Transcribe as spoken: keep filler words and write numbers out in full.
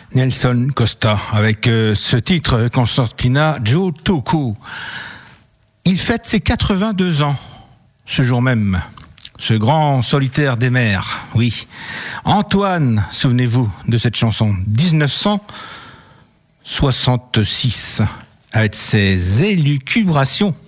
Nelson Costa avec euh, ce titre Concertina Jutuku. Il fête ses quatre-vingt-deux ans ce jour même. Ce grand solitaire des mers, oui. Antoine, souvenez-vous de cette chanson, dix-neuf cent soixante-six, avec ses élucubrations